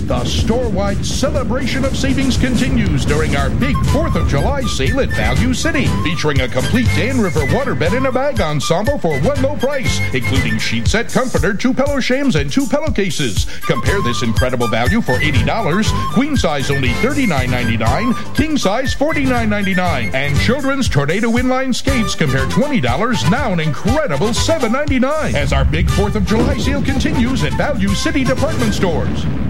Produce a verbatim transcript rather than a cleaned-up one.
The store-wide celebration of savings continues during our big fourth of July sale at Value City, featuring a complete Dan River waterbed in a bag ensemble for one low price, including sheet set, comforter, two pillow shams, and two pillowcases. Compare this incredible value for eighty dollars, queen size only thirty-nine ninety-nine, king size forty-nine ninety-nine, and children's Tornado inline skates compare twenty dollars, now an incredible seven ninety-nine. As our big fourth of July sale continues at Value City Department Stores.